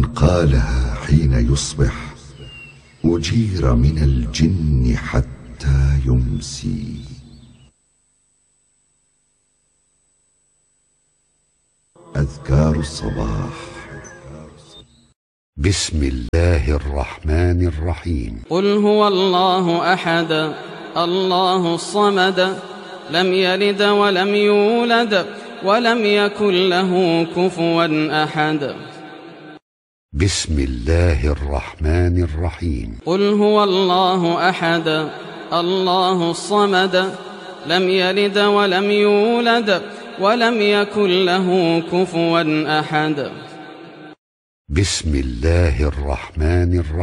قالها حين يصبح أجير من الجن حتى يمسي. أذكار الصباح. بسم الله الرحمن الرحيم. قل هو الله أحد الله الصمد لم يلد ولم يولد ولم يكن له كفوا أحد. بسم الله الرحمن الرحيم. قل هو الله أحد الله الصمد لم يلد ولم يولد ولم يكن له كفوا أحد. بسم الله الرحمن الرحيم.